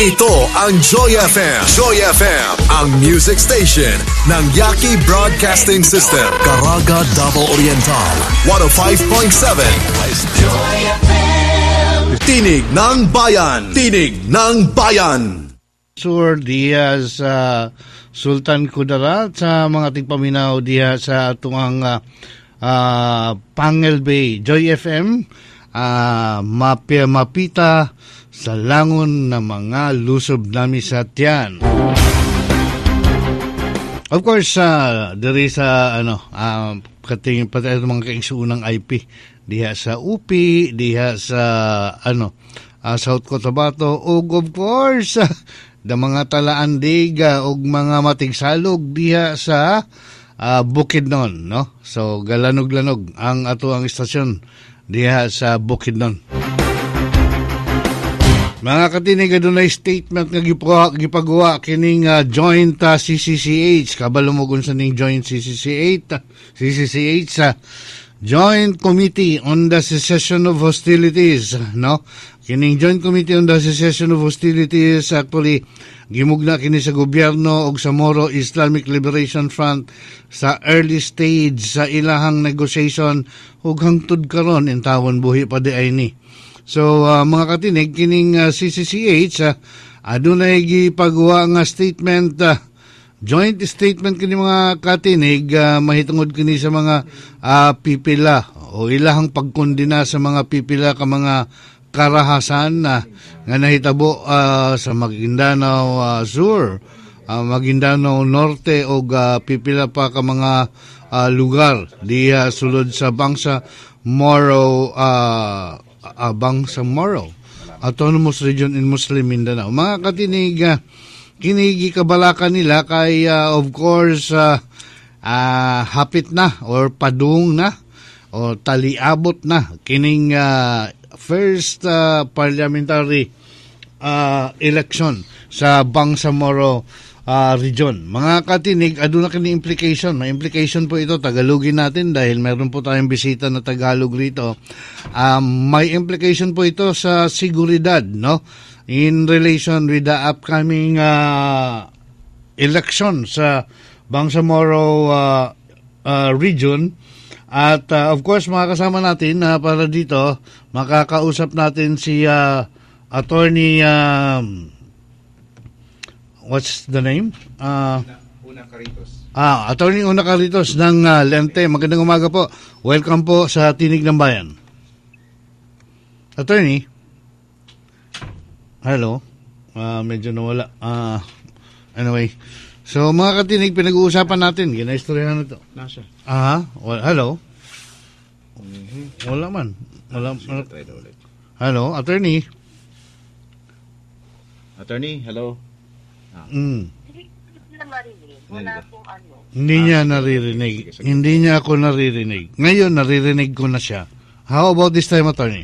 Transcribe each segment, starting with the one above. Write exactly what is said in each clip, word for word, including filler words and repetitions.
Ito ang Joy F M. Joy F M, ang music station ng Yaki Broadcasting System. Caraga, Davao Oriental, one oh five point seven. Joy F M. Tinig ng Bayan. Tinig ng Bayan. Sur diya sa Sultan Kudarat sa mga tigpaminaw diya sa atong uh, uh, Pangil Bay. Joy F M, uh, mapia mapita sa langon na mga lusob nami sa tiyan. Of course, uh, diri sa ano, uh, kating pati mga kaigsuunang I P diha sa U P, diha sa ano, uh, South Cotabato, ug of course, uh, da mga talaandig uh, ug mga matigsalog diha sa uh, Bukidnon, no? So galanog-lanog ang ato ang istasyon diha sa Bukidnon. Mga katinig, adunay statement nga gipagawa kining uh, joint uh, C C C H, kabalo mo kung sa ning joint C C C H, C C C H sa uh, Joint Committee on the Cessation of Hostilities, no? Kining Joint Committee on the Cessation of Hostilities actually gimugna kini sa gobyerno ug sa Moro Islamic Liberation Front sa early stage sa ilahang negotiation ug hangtod karon intawon buhi pa di ay ni. So uh, mga katinig, kining uh, C C C H uh, adunay gipagawa nga statement, uh, joint statement kini mga katinig, uh, mahitungod kini sa mga uh, pipila o ilahang pagkondena sa mga pipila ka mga karahasan uh, nga nahitabo uh, sa Maguindanao uh, Sur, uh, Maguindanao Norte o uh, pipila pa ka mga uh, lugar diha sulod sa Bangsa Moro uh, abang sa Moro Autonomous Region in Muslim Mindanao. Mga katinig, uh, kinigi kabalakan nila kay uh, of course uh, uh, hapit na or padung na o taliabot na kining uh, first uh, parliamentary uh, election sa Bangsamoro uh, region. Mga katinig, aduna kini implication. May implication po ito, Tagalogin natin dahil meron po tayong bisita na Tagalog rito. Um, may implication po ito sa seguridad, no? In relation with the upcoming uh, election sa Bangsamoro uh, uh, region. At uh, of course, mga kasama natin uh, para dito, makakausap natin si uh, attorney, um, what's the name? Uh, Una Caritos. Ah, attorney Una Caritos ng uh, Lente. Magandang umaga po. Welcome po sa Tinig ng Bayan. Attorney? Hello? Uh, medyo nawala. Uh, anyway. So, mga katinig, pinag-uusapan natin. Ginaistorya na ito. Nasa? Aha. Well, hello? Mm-hmm. Wala man. Wala. Wala. Try na ulit. Hello, attorney? Attorney, hello? Ah. Mm. Wala pong ano. Hindi niya naririnig. Hindi niya ako naririnig. Ngayon, naririnig ko na siya. How about this time, attorney?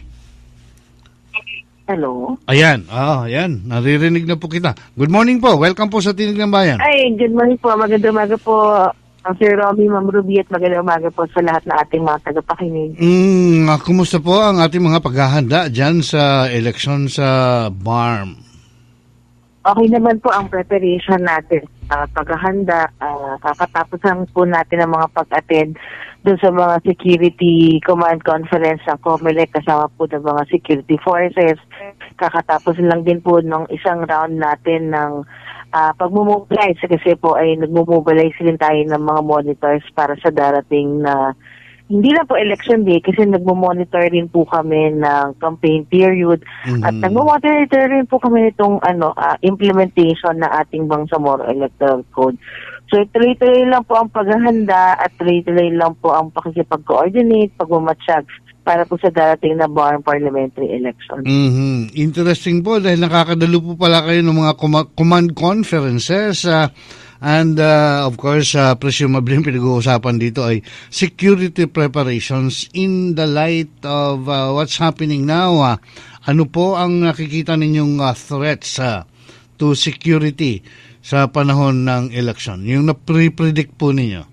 Hello? Ayan. Ah, ayan. Naririnig na po kita. Good morning po. Welcome po sa Tinig ng Bayan. Ay, good morning po. Magandang umaga po, ang Sir Romy, Ma'am Ruby, at magandang umaga po sa lahat na ating mga tagapakinig. Mm, kumusta po ang ating mga paghahanda dyan sa eleksyon sa B A R M? Okay naman po ang preparation natin sa uh, paghahanda. Uh, kakatapos lang po natin ang mga pag-attend doon sa mga security command conference ng COMELEC kasama po ng mga security forces. Kakatapos lang din po ng isang round natin ng uh, pag-mobilize kasi po ay nag-mobilize din tayo ng mga monitors para sa darating na hindi lang po election day kasi nagmo-monitor rin po kami ng campaign period mm-hmm. at nagmo-monitor rin po kami nitong ano, uh, implementation na ating Bangsamoro Electoral Code. So tuloy-tuloy lang po ang paghahanda at tuloy-tuloy lang po ang pakikipag-coordinate, pagmamatsyag para po sa darating na B A R M parliamentary election. Mm-hmm. Interesting po dahil nakakadalo po pala kayo ng mga com- command conferences uh, and uh, of course, uh, presumably yung pinag-uusapan dito ay security preparations in the light of uh, what's happening now. Uh, ano po ang nakikita ninyong uh, threats uh, to security sa panahon ng election? Yung na-pre-predict po ninyo?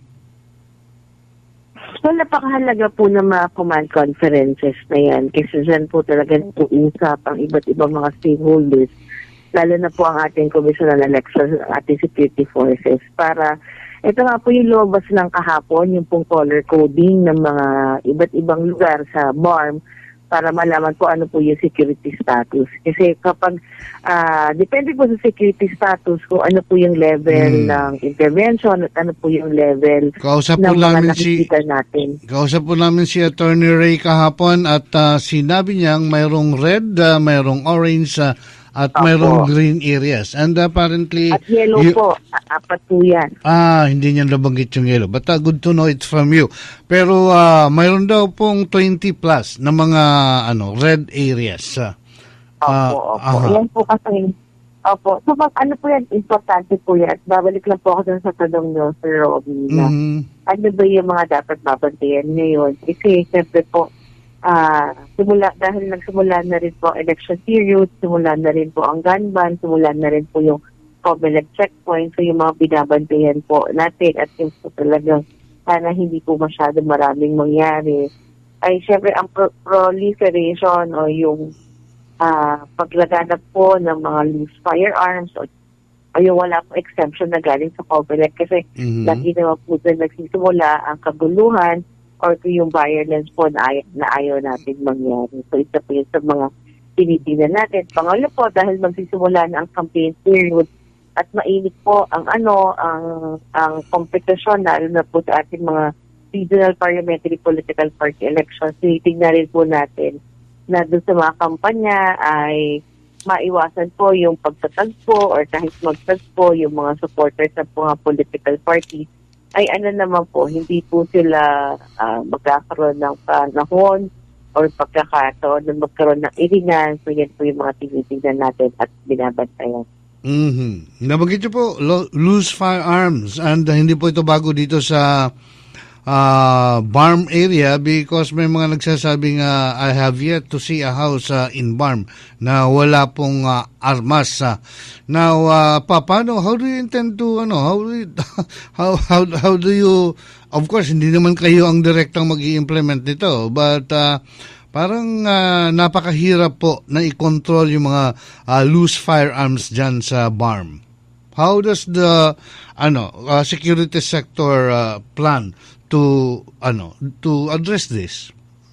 So, napakahalaga po ng mga command conferences na yan kasi dyan po talaga nag-uusap ang iba't ibang mga stakeholders lalo na po ang ating Commission on Elections, ang ating security forces, para ito nga po yung lumabas ng kahapon, yung pong color coding ng mga iba't ibang lugar sa B A R M para malaman po ano po yung security status. Kasi kapag, uh, depende po sa security status kung ano po yung level hmm. ng intervention at ano po yung level kausap ng po mga namin nakikita si, natin. Kausap po namin si Attorney Ray kahapon at uh, sinabi niyang mayroong red, uh, mayroong orange, uh, at Opo. mayroong green areas. And apparently... At yellow you, po, apat po yan. Ah, hindi niya nabanggit yung yellow. But uh, good to know it from you. Pero uh, mayroon daw pong twenty plus na mga ano red areas. Uh, opo, opo. Yan po kasi... Opo. So, pag, ano po yan, importante po yan. Babalik lang po ako dun sa tanong nyo, Sir Robby, na mm-hmm. ano ba yung mga dapat babantayan ngayon? Kasi, siyempre po, Ah, uh, simula dahil nagsimula na rin po ang election period, simula na rin po ang gun ban, simula na rin po yung COMELEC checkpoint, so yung mga binabantayan po natin at yung po talagang sana hindi po masyado maraming mangyari. Ay syempre ang pro- proliferation o yung uh, paglaganap po ng mga loose firearms o, o yung wala po exemption na galing sa COMELEC kasi mm-hmm. lagi naman po na nagsisimula ang kaguluhan or kung yung violence po na, ay- na ayaw natin mangyari. So, ito po yun sa mga tinitingnan natin. Pangalo po, dahil magsisimula na ang campaign period at mainit po ang ano, ang ang kompetisyon, lalo na po sa ating mga regional parliamentary political party elections, tinitingnan rin po natin na doon sa mga kampanya ay maiwasan po yung pagtatagpo or kahit magtagpo yung mga supporters ng mga political parties ay ano naman po, hindi po sila uh, magkakaroon ng panahon or pagkakataon na magkaroon ng iringan. So yan po yung mga tinitingnan natin at binabantayan. Mm-hmm. Nabanggit niyo po, lo- loose firearms and uh, hindi po ito bago dito sa uh, B A R M area because may mga nagsasabing uh, I have yet to see a house uh, in B A R M na wala pong uh, armas. Uh. Now, uh, pa, paano, how do you intend to, ano, how do you, how, how, how do you, of course, hindi naman kayo ang direktang mag-i-implement nito, but uh, parang uh, napakahirap po na i-control yung mga uh, loose firearms dyan sa B A R M. How does the ano uh, security sector uh, plan to ano to address this?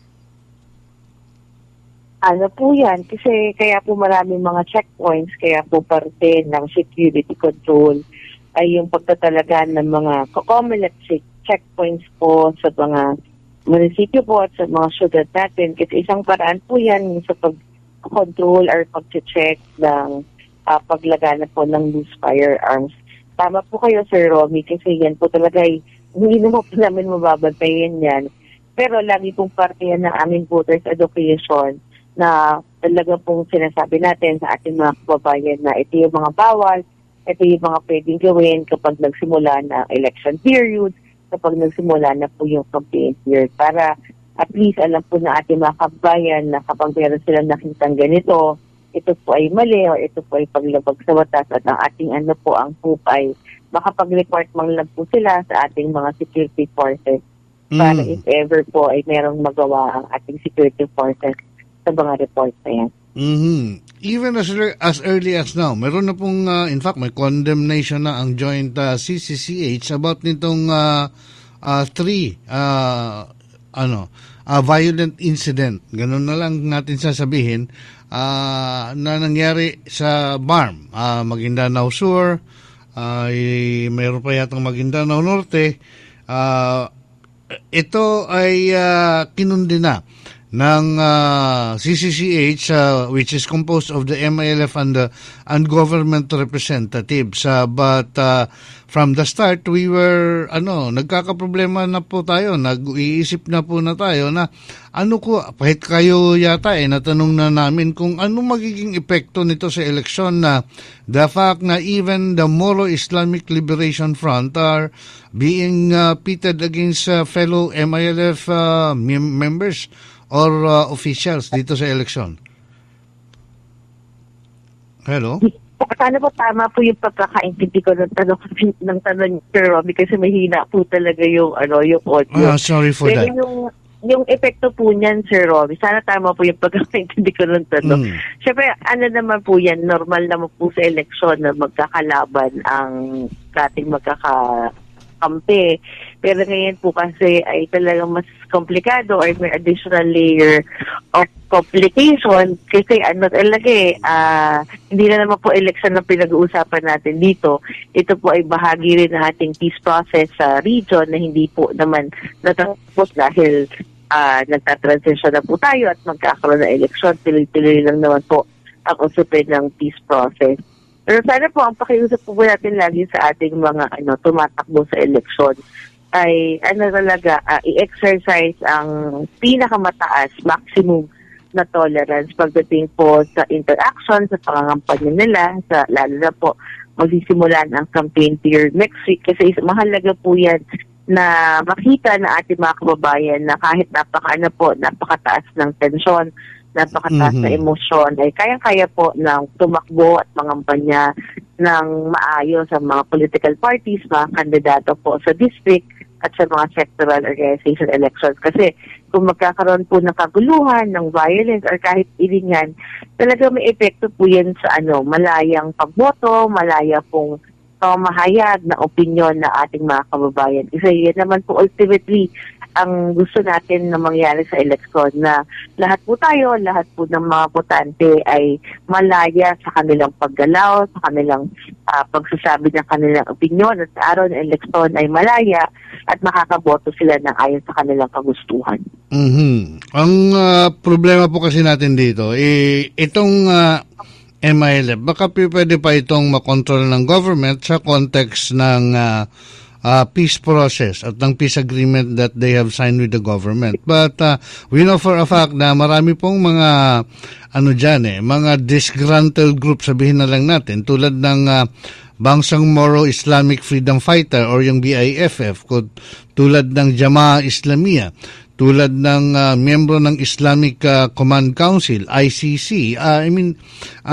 Ano po yan? Kasi kaya po maraming mga checkpoints, kaya po parte ng security control ay yung pagtatalagan ng mga COMELEC checkpoints po sa mga munisipyo po at sa mga syudad natin. Kasi isang paraan po yan sa pag-control or pag-check ng uh, paglagana po ng loose firearms. Tama po kayo, Sir Romy, kasi yan po talaga ay hindi naman po namin mababantayan yan. Pero lagi pong parte yan ng aming voters education na talaga pong sinasabi natin sa ating mga kababayan na ito yung mga bawal, ito yung mga pwedeng gawin kapag nagsimula na election period, kapag nagsimula na po yung campaign period, para at least alam po na ating mga kababayan na kapag meron silang nakitang ganito, ito po ay mali o ito po ay paglabag sa batas at ang ating ano po, ang P U P ay makapag-report man lang po sila sa ating mga security forces para mm. if ever po ay merong magawa ang ating security forces sa mga reports na yan. Mm-hmm. Even as as early as now, meron na pong, uh, in fact, may condemnation na ang joint uh, C C C H about nitong uh, uh, three uh, ano, uh, violent incident. Ganun na lang natin sasabihin uh, na nangyari sa B A R M. Uh, Maguindanao Sur, uh, mayroon pa yatang Maguindanao Norte. Uh, ito ay uh, kinundi na ng uh, C C C H uh, which is composed of the M I L F and, uh, and government representatives. Uh, but uh, from the start, we were, ano, nagkakaproblema na po tayo, nag-iisip na po na tayo na ano ko, kahit kayo yata eh, natanong na namin kung ano magiging epekto nito sa eleksyon na the fact na even the Moro Islamic Liberation Front are being uh, pitted against uh, fellow M I L F uh, mem- members or uh, officials dito sa eleksyon. Hello? Sana po tama po yung pagkakaintindi ko ng tanong ng tanong ni Sir Romy kasi mahina po talaga yung ano yung audio. Ah, sorry for Pero that. Yung, yung epekto po niyan, Sir Robbie, sana tama po yung pagkakaintindi ko ng tanong. Mm. Siyempre, ano naman po yan, normal naman po sa eleksyon na magkakalaban ang dating magkakakampi. Pero ngayon po kasi ay talagang mas komplikado or may additional layer of complication kasi ano talaga eh, uh, hindi na naman po election na pinag-uusapan natin dito. Ito po ay bahagi rin ng ating peace process sa region na hindi po naman natapos dahil uh, nagtatransition na po tayo at magkakaroon ng election. Tuloy-tuloy lang naman po ang usapin ng peace process. Pero sana po ang pakiusap po natin lagi sa ating mga ano tumatakbo sa election ay ano talaga, uh, i-exercise ang pinakamataas, maximum na tolerance pagdating po sa interaction, sa pangangampanya nila, sa, lalo na po magsisimulan ang campaign period next week kasi mahalaga po yan na makita na ating mga kababayan na kahit napaka, ano po, napakataas ng tensyon, napakataas mm-hmm. na emosyon, ay kayang-kaya po ng tumakbo at mangampanya ng maayos sa mga political parties, mga kandidato po sa district at sa mga sectoral organization elections. Kasi kung magkakaroon po ng kaguluhan, ng violence, or kahit ilingan, talaga may epekto po yan sa ano, malayang pagboto, malaya pong pamahayag na opinyon na ating mga kababayan. Kasi yan naman po ultimately ang gusto natin na mangyari sa eleksyon na lahat po tayo, lahat po ng mga botante ay malaya sa kanilang paggalaw, sa kanilang uh, pagsasabi ng kanilang opinyon at sa araw ng eleksyon ay malaya at makakaboto sila ng ayon sa kanilang kagustuhan. Mm-hmm. Ang uh, problema po kasi natin dito, eh, itong uh, M I L F, baka pwede pa itong makontrol ng government sa context ng uh, uh, peace process at ng peace agreement that they have signed with the government. But uh, we know for a fact na marami pong mga ano dyan eh, mga disgruntled group, sabihin na lang natin, tulad ng uh, Bangsang Moro Islamic Freedom Fighter or yung B I F F, tulad ng Jamaah Islamiyah, tulad ng uh, miyembro ng Islamic uh, Command Council, I C C. Uh, I mean,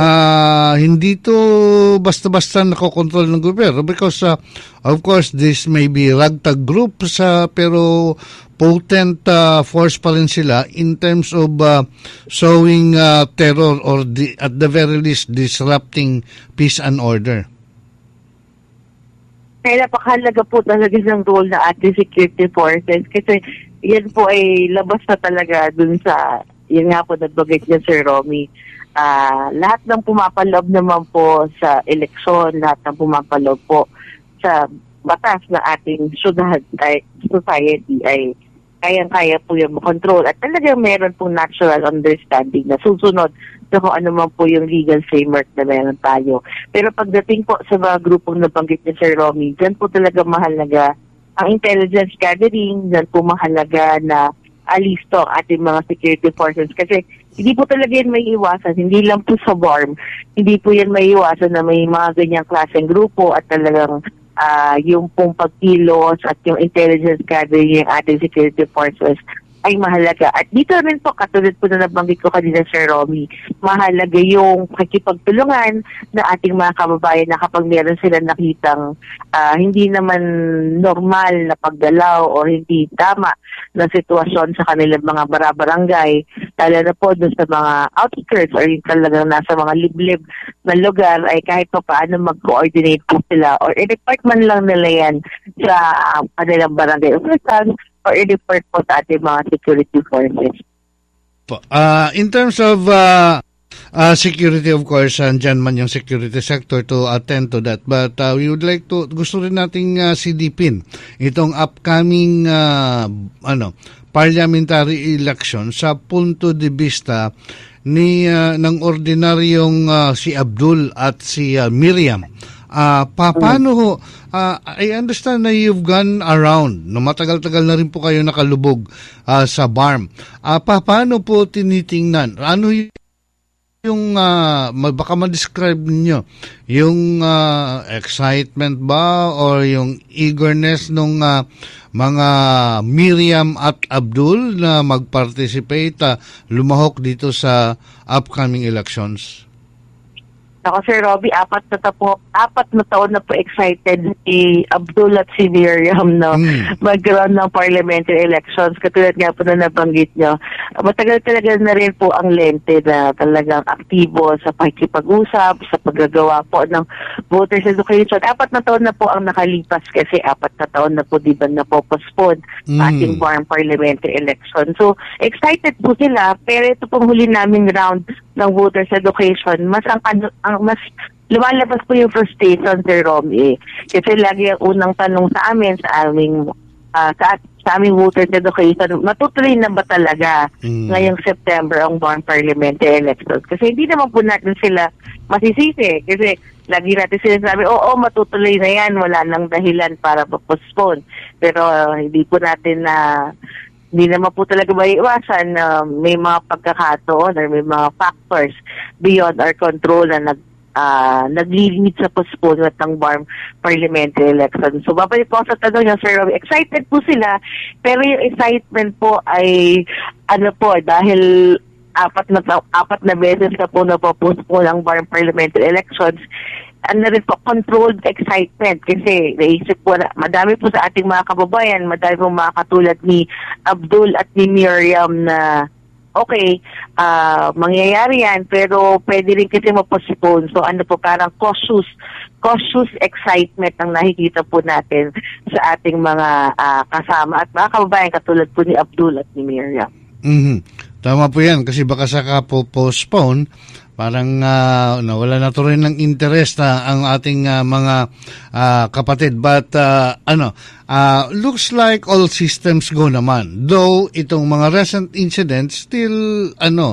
uh, hindi to basta-basta nakokontrol ng gobyerno because, uh, of course, this may be ragtag groups, uh, pero potent uh, force pa rin sila in terms of uh, sowing uh, terror or di, at the very least disrupting peace and order. Kaya napakahalaga po talaga ng role na ating security forces kasi yan po ay labas na talaga dun sa, yun nga po nagbagay niya Sir Romy. Uh, lahat ng pumapaloob naman po sa eleksyon, lahat ng pumapaloob po sa batas na ating syudad ay society ay kayang-kaya po yung control at talagang meron pong natural understanding na susunod sa kung ano man po yung legal framework na meron tayo. Pero pagdating po sa mga grupong nabanggit ni Sir Romy, dyan po talaga mahalaga ang intelligence gathering, dyan po mahalaga na alisto ang ating mga security forces kasi hindi po talaga yan may iwasan, hindi lang po sa B A R M, hindi po yan may iwasan na may mga ganyang klaseng grupo at talagang Uh, yung pong pagkilos at yung intelligence gathering ng ating security forces ay mahalaga. At dito rin po, katulad po na nabanggit ko kanina Sir Romy, mahalaga yung pakipagtulungan na ating mga kababayan na kapag meron sila nakitang uh, hindi naman normal na paggalaw o hindi tama na sitwasyon sa kanilang mga barabarangay, lalo na po dun sa mga outskirts or yung talagang nasa mga liblib na lugar ay kahit pa paano mag-coordinate po sila or i-report man lang nila yan sa uh, kanilang barangay officials or i-report po sa ating mga security forces. Uh, in terms of uh, uh, security, of course, andyan man yung security sector to attend to that. But uh, we would like to, gusto rin nating uh, silipin itong upcoming uh, ano, parliamentary election sa punto de vista ni uh, ng ordinaryong uh, si Abdul at si uh, Miriam. Uh, pa, paano ho, uh, I understand na you've gone around, no, matagal-tagal na rin po kayo nakalubog uh, sa B A R M. Uh, pa, paano po tinitingnan? Ano yung, uh, baka ma-describe niyo yung uh, excitement ba or yung eagerness ng uh, mga Miriam at Abdul na mag-participate, uh, lumahok dito sa upcoming elections? Ako, Sir Robbie, apat na, tapo, apat na taon na po excited si Abdul at si Miriam na Mm. magkaroon ng parliamentary elections. Katulad nga po na nabanggit nyo. Matagal talaga na rin po ang lente na talagang aktibo sa pakikipag-usap, sa paggagawa po ng voters education. Apat na taon na po ang nakalipas kasi apat na taon na po di ba na po postpone Mm. ating farm parliamentary election. So, excited po sila, pero ito pong huli naming round ng voters education, mas ang, ano- ang mas lumalabas po yung frustration, Sir Romy. Kasi lagi ang unang tanong sa amin, sa aming ah, sa, sa aming voters education, matutuloy na ba talaga Mm. ngayong September ang farm parliamentary elections? Kasi hindi naman po natin sila masisisi. Kasi lagi natin sinasabi, oo, matutuloy na yan, wala nang dahilan para postpone. Pero ah, hindi po natin na hindi naman po talaga maiiwasan na may mga pagkakataon or may mga factors beyond our control na nag uh, nag-lead sa postponement ng farm parliamentary election. So, babalik po sa tanong niyo, Sir Robbie. Excited po sila, pero yung excitement po ay ano po, dahil apat na apat na beses na po napopostpone ang farm parliamentary elections, ano rin po, controlled excitement kasi naisip po na madami po sa ating mga kababayan, madami po mga katulad ni Abdul at ni Miriam na okay, uh, mangyayari yan pero pwede rin kasi mapostpone. So ano po, parang cautious cautious excitement ang nakikita po natin sa ating mga uh, kasama at mga kababayan katulad po ni Abdul at ni Miriam. Mhm. Tama po yan kasi baka saka po postpone parang uh, nawala na to rin ng interest na ang ating uh, mga uh, kapatid. But uh, ano, uh, looks like all systems go naman. Though itong mga recent incidents still ano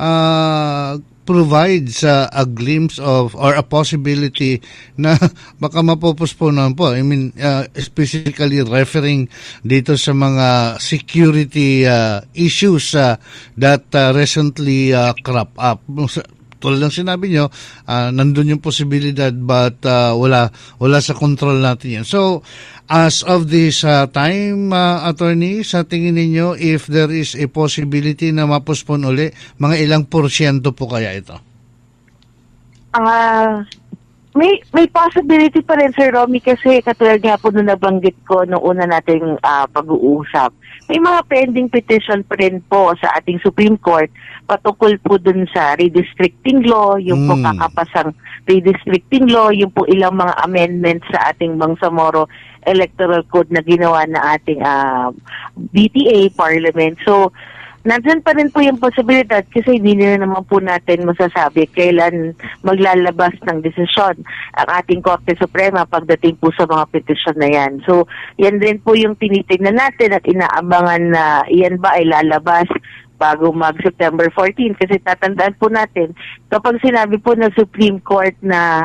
uh, provides uh, a glimpse of or a possibility na baka mapopostpone po. I mean, uh, specifically referring dito sa mga security uh, issues uh, that uh, recently uh, crop up. Tulad ng sinabi nyo, uh, nandun yung posibilidad but uh, wala wala sa control natin yan. So, as of this uh, time, uh, attorney, sa tingin ninyo, if there is a possibility na mapospone uli, mga ilang porsyento po kaya ito? Ah, uh, may may possibility pa rin, Sir Romy, kasi katulad nga po nung nabanggit ko nung una nating uh, pag-uusap. May mga pending petition pa rin po sa ating Supreme Court patungkol po dun sa redistricting law, yung mm. po kakapasang redistricting law, yung po ilang mga amendments sa ating Bangsamoro Electoral Code na ginawa na ating uh, B T A Parliament. So, nandyan pa rin po yung posibilidad kasi hindi na naman po natin masasabi kailan maglalabas ng desisyon ang ating Korte Suprema pagdating po sa mga petisyon na yan. So, yan din po yung tinitignan natin at inaabangan na yan ba ay lalabas bago mag-September fourteenth. Kasi tatandaan po natin, kapag sinabi po ng Supreme Court na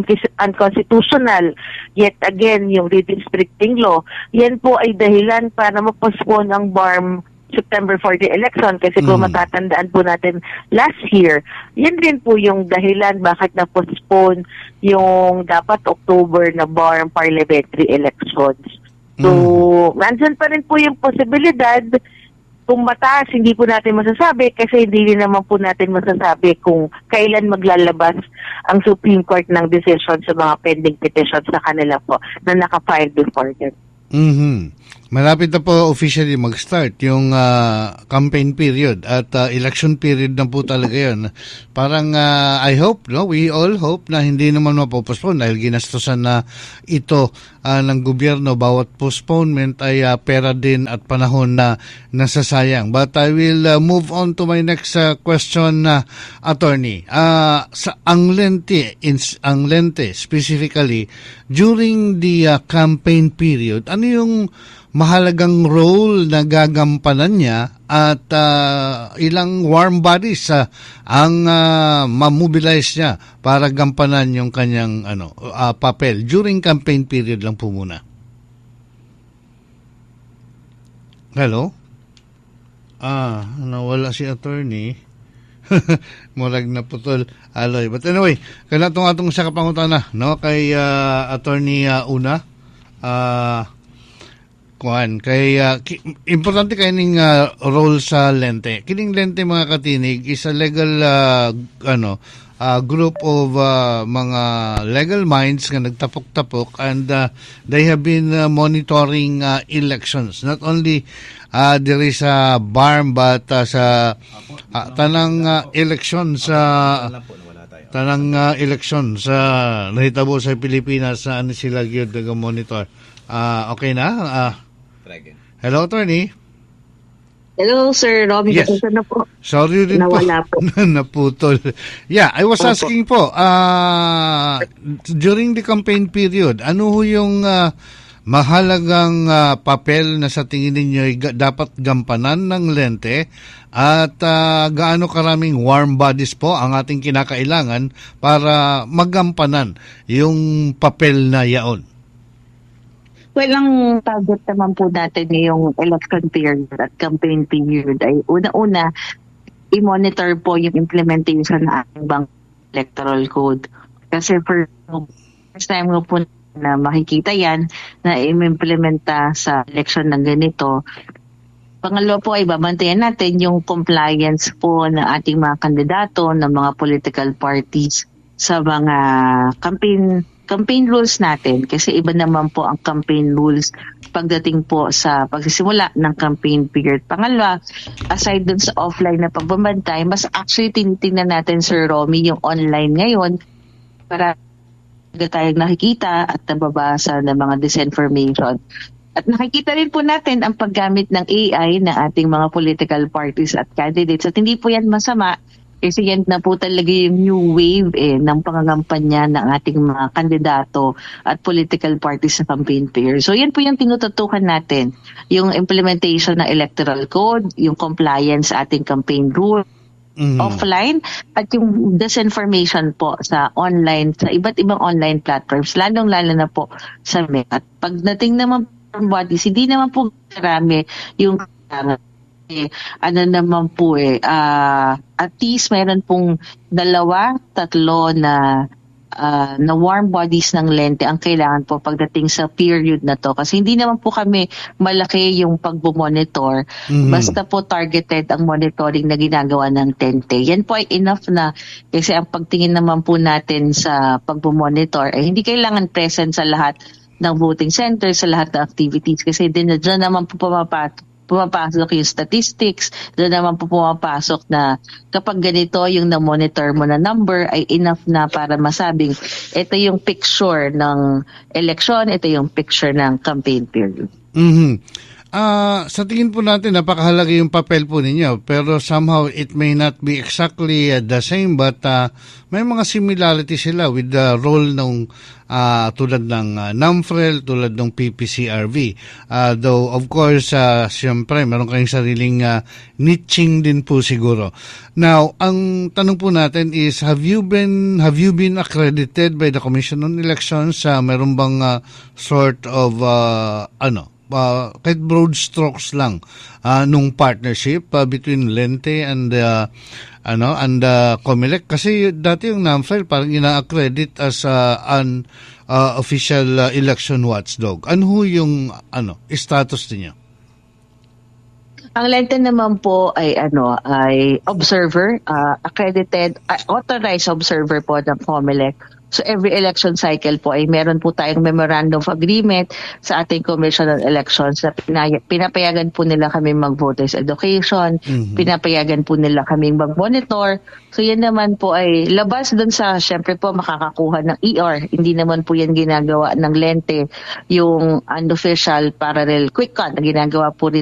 unconstitutional, yet again, yung redistricting law, yan po ay dahilan para mapostpone ang B A R M September fourteenth election kasi mm. kung matatandaan po natin last year, yan din po yung dahilan bakit na-postpone yung dapat October na B A R M parliamentary elections. So, mm. nandyan pa rin po yung posibilidad. Kung mataas, hindi po natin masasabi kasi hindi rin naman po natin masasabi kung kailan maglalabas ang Supreme Court ng decision sa mga pending petitions sa kanila po na naka-file before them. Mm-hmm. Malapit na po officially mag-start yung uh, campaign period at uh, election period na po talaga yun. Parang uh, I hope, no, we all hope na hindi naman mapopostpone dahil ginastosan na ito uh, ng gobyerno. Bawat postponement ay uh, pera din at panahon na nasasayang. But I will uh, move on to my next uh, question, uh, attorney. Uh, sa ang lente, in, ang lente specifically, during the uh, campaign period, ano yung mahalagang role na gagampanan niya at uh, ilang warm bodies uh, ang uh, mamobilize niya para gampanan yung kanyang ano uh, papel during campaign period lang po muna. Hello? Ah, nawala si attorney. Murag na putol aloy. But anyway, kana tong atong sa kapangutana no kay uh, attorney uh, Una. Ah uh, kuan kay uh, ki, importante kay ning uh, role sa lente. Kining lente mga katinig is a legal uh, ano uh, group of uh, mga legal minds nga nagtapok-tapok, and uh, they have been uh, monitoring uh, elections. Not only uh, there is a B A R M but uh, sa uh, tanang uh, election sa tanang uh, election sa nahitabo sa Pilipinas, sa ano sila gyud nag-monitor. Uh, okay na? Uh, hello, attorney. Hello, Sir Romy. Yes. Na po. Sorry rin Nawala po. po. Naputol. Yeah, I was Opo. asking po, uh, during the campaign period, ano ho yung uh, mahalagang uh, papel na sa tingin ninyo ay ga- dapat gampanan ng lente, at uh, gaano karaming warm bodies po ang ating kinakailangan para magampanan yung papel na yaon? Well, ang target naman po natin ngayong election period at campaign period ay una-una, i-monitor po yung implementation ng ating bank electoral code. Kasi for first time ko po na makikita yan na i-implementa sa election ng ganito. Pangalawa po ay babantayan natin yung compliance po ng ating mga kandidato, ng mga political parties sa mga campaign campaign rules natin, kasi iba naman po ang campaign rules pagdating po sa pagsisimula ng campaign period. Pangalawa, aside dun sa offline na pagbabantay, mas actually tinitingnan natin, Sir Romy, yung online ngayon para tayong nakikita at nababasa ng mga disinformation. At nakikita rin po natin ang paggamit ng A I na ating mga political parties at candidates. At hindi po yan masama, kasi yan na po talaga yung new wave eh, ng pangangampanya ng ating mga kandidato at political parties sa campaign period. So yan po yung tinututukan natin, yung implementation ng electoral code, yung compliance sa ating campaign rule, mm-hmm. offline, at yung disinformation po sa online, sa iba't ibang online platforms, lalong-lalo na po sa M E C. At pagdating naman po bodies, hindi naman po marami yung Eh, ano naman po eh, uh, at least meron pong dalawa, tatlo na uh, na warm bodies ng lente ang kailangan po pagdating sa period na to. Kasi hindi naman po kami malaki yung pagbumonitor. Mm-hmm. Basta po targeted ang monitoring na ginagawa ng Tente. Yan po ay enough na, kasi ang pagtingin naman po natin sa pagbumonitor ay hindi kailangan present sa lahat ng voting center, sa lahat ng activities. Kasi din na dyan naman po pumapasok pumapasok yung statistics, doon naman po pumapasok na kapag ganito yung na-monitor mo na number ay enough na para masabing ito yung picture ng election, ito yung picture ng campaign period. Mm-hmm. Uh, sa tingin po natin, napakahalaga yung papel po ninyo, pero somehow it may not be exactly uh, the same, but uh, may mga similarity sila with the role ng uh, tulad ng uh, NAMFREL, tulad ng P P C R V. Uh, though, of course, uh, siyempre, meron kayong sariling uh, niching din po siguro. Now, ang tanong po natin is, have you been have you been accredited by the Commission on Elections? Uh, meron bang uh, sort of, uh, ano, Uh, kahit broad strokes lang uh, nung partnership uh, between Lente and uh, ano and uh, Comelec, kasi dati yung NAMFREL parang ina-accredit as uh, an uh, official uh, election watchdog. Ano ho yung ano status niya? Ang Lente naman po ay ano ay observer, uh, accredited, uh, authorized observer po ng Comelec. So every election cycle po ay meron po tayong memorandum of agreement sa ating Commission on Elections na pinay- pinapayagan po nila kami mag-voters education, mm-hmm. pinapayagan po nila kaming mag-monitor. So yan naman po ay labas dun sa, syempre po makakakuha ng E R. Hindi naman po yan ginagawa ng Lente, yung unofficial parallel quick count na ginagawa po rin